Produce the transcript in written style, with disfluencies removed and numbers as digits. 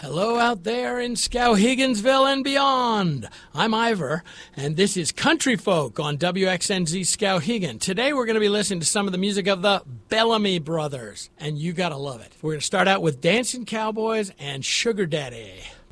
Hello out there in Skowhegansville and beyond. I'm Ivor, and this is Country Folk on WXNZ Skowhegan. Today we're going to be listening to some of the music of the Bellamy Brothers, and you got to love it. We're going to start out with Dancing Cowboys and Sugar Daddy.